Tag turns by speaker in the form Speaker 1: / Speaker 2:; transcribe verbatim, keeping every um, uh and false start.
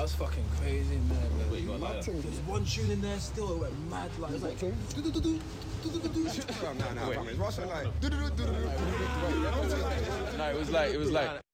Speaker 1: was fucking crazy, man.
Speaker 2: Wait, you got like
Speaker 1: There's one tune in there still, it went mad. Like, it was like, do-do-do-do, do-do-do-do.
Speaker 3: No, no, no,
Speaker 1: Wait.
Speaker 3: promise. What's it like?
Speaker 1: No, it was like, it was like,